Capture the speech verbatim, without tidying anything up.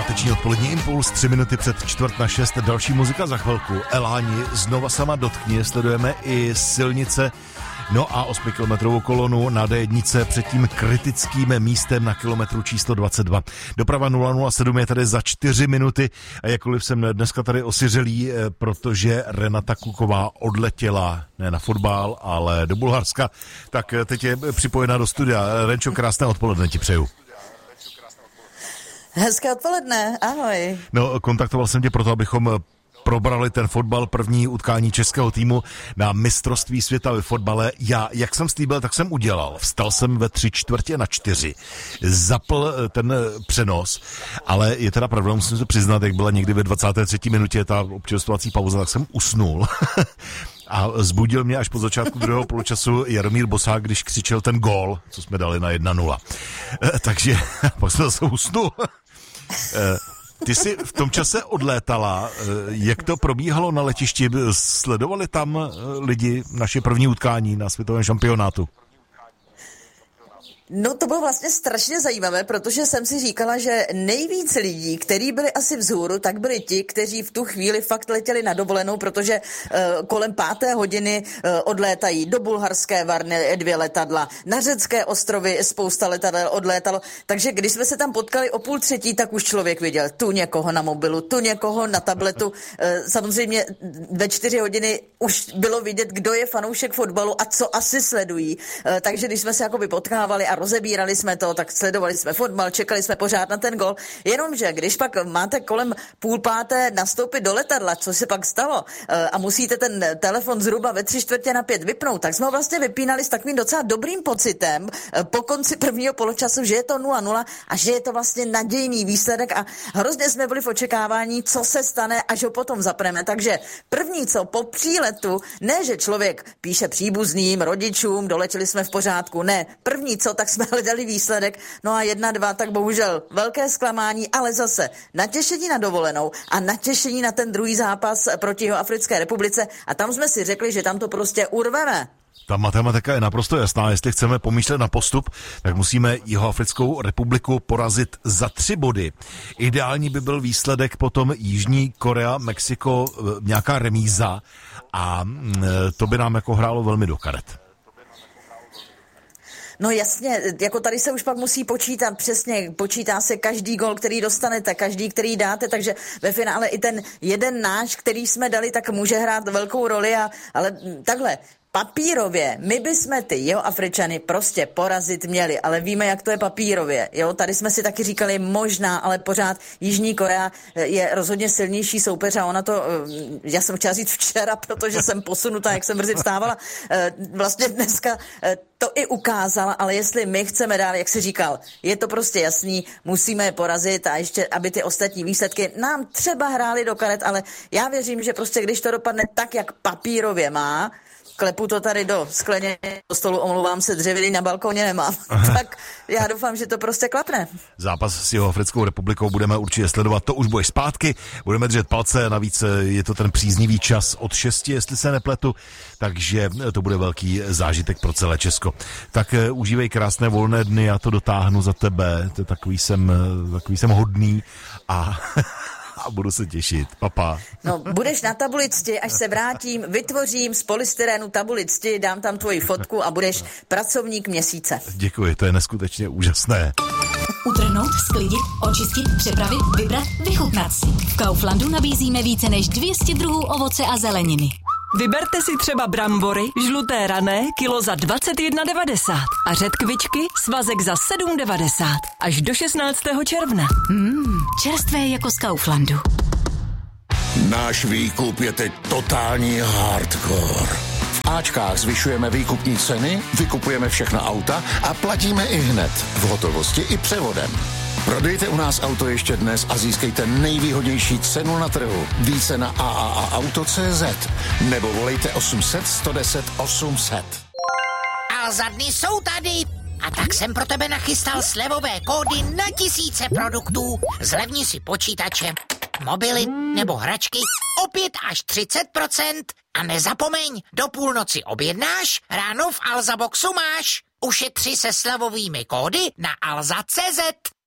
Páteční odpolední impuls, tři minuty před čtvrt na šest, další muzika za chvilku. Eláni, znova sama dotkni, sledujeme i silnice, no a osmikilometrovou kolonu na dé jedna před tím kritickým místem na kilometru číslo dvacet dva. Doprava nula nula sedm je tady za čtyři minuty a jakkoliv jsem dneska tady osiřelý, protože Renata Kuková odletěla ne na fotbal, ale do Bulharska, tak teď je připojena do studia. Renčo, krásné odpoledne ti přeju. Hezké odpoledne, ahoj. No, kontaktoval jsem tě proto, abychom probrali ten fotbal, první utkání českého týmu na mistrovství světa ve fotbale. Já, jak jsem slíbil, tak jsem udělal. Vstal jsem ve tři čtvrtě na čtyři. Zapl ten přenos, ale je teda pravda, musím se přiznat, jak byla někdy ve dvacáté třetí minutě ta občerstvovací pauza, tak jsem usnul. A zbudil mě až po začátku druhého poločasu Jaromír Bosák, když křičel ten gól, co jsme dali na jedna nula. Takže pak jsem zase usnul. Ty jsi v tom čase odlétala. Jak to probíhalo na letišti? Sledovali tam lidi naše první utkání na světovém šampionátu? No to bylo vlastně strašně zajímavé, protože jsem si říkala, že nejvíc lidí, kteří byli asi vzhůru, tak byli ti, kteří v tu chvíli fakt letěli na dovolenou, protože uh, kolem páté hodiny uh, odlétají do bulharské Varny dvě letadla, na řecké ostrovy spousta letadel odlétalo, takže když jsme se tam potkali o půl třetí, tak už člověk viděl tu někoho na mobilu, tu někoho na tabletu. Uh, samozřejmě ve čtyři hodiny už bylo vidět, kdo je fanoušek fotbalu a co asi sledují, uh, takže když jsme se jakoby potkávali a rozebírali jsme to, tak sledovali jsme fotbal, čekali jsme pořád na ten gol. Jenomže, když pak máte kolem půl páté nastoupit do letadla, co se pak stalo, a musíte ten telefon zhruba ve tři čtvrtě na pět vypnout, tak jsme ho vlastně vypínali s takovým docela dobrým pocitem po konci prvního poločasu, že je to nula nula a že je to vlastně nadějný výsledek a hrozně jsme byli v očekávání, co se stane, až ho potom zapneme. Takže první co po příletu, ne, že člověk píše příbuzným, rodičům, doletěli jsme v pořádku, ne. První co, tak jsme hledali výsledek, no a jedna, dva, tak bohužel velké zklamání, ale zase natěšení na dovolenou a natěšení na ten druhý zápas proti Jihoafrické republice a tam jsme si řekli, že tam to prostě urveme. Ta matematika je naprosto jasná, jestli chceme pomýšlet na postup, tak musíme Jihoafrickou republiku porazit za tři body. Ideální by byl výsledek potom Jižní Korea, Mexiko, nějaká remíza a to by nám jako hrálo velmi do karet. No jasně, jako tady se už pak musí počítat přesně, počítá se každý gol, který dostanete, každý, který dáte, takže ve finále i ten jeden náš, který jsme dali, tak může hrát velkou roli, a, ale takhle, papírově, my bychom ty Jihoafričany prostě porazit měli, ale víme, jak to je papírově, jo, tady jsme si taky říkali možná, ale pořád Jižní Korea je rozhodně silnější soupeř a ona to, já jsem chtěla říct včera, protože jsem posunutá, jak jsem brzy vstávala, vlastně dneska to i ukázala, ale jestli my chceme dál, jak jsi říkal, je to prostě jasný, musíme je porazit a ještě, aby ty ostatní výsledky nám třeba hrály do karet, ale já věřím, že prostě když to dopadne tak, jak papírově má, klepu to tady do skleně, do stolu, omlouvám se, dřeviny na balkóně nemám. Tak já doufám, že to prostě klapne. Zápas s Jihoafrickou republikou budeme určitě sledovat, to už budeš zpátky, budeme držet palce, navíc je to ten příznivý čas od šesti, jestli se nepletu, takže to bude velký zážitek pro celé Česko. Tak užívej krásné volné dny, já to dotáhnu za tebe, to takový jsem, takový jsem hodný a... A budu se těšit. Papa. No, budeš na tabuli cti, až se vrátím, vytvořím z polystyrenu tabuli cti, dám tam tvoji fotku a budeš pracovník měsíce. Děkuji, to je neskutečně úžasné. Utrhnout, sklidit, očistit, připravit, vybrat, vychutnat si. V Kauflandu nabízíme více než dvě stě druhů ovoce a zeleniny. Vyberte si třeba brambory, žluté rané, kilo za dvacet jedna devadesát a řetkvičky, svazek za sedm devadesát. Až do šestnáctého června. Mmm, čerstvé jako z Kauflandu. Náš výkup je teď totální hardcore. V Ačkách zvyšujeme výkupní ceny, vykupujeme všechna auta a platíme i hned, v hotovosti i převodem. Prodejte u nás auto ještě dnes a získejte nejvýhodnější cenu na trhu. Více na a a a auto tečka cé zet nebo volejte osm set, sto deset, osm set. Alza dny jsou tady a tak jsem pro tebe nachystal slevové kódy na tisíce produktů. Zlevni si počítače, mobily nebo hračky o pět až třicet procent a nezapomeň, do půlnoci objednáš, ráno v Alza Boxu máš. Ušetři se slevovými kódy na alza tečka cé zet.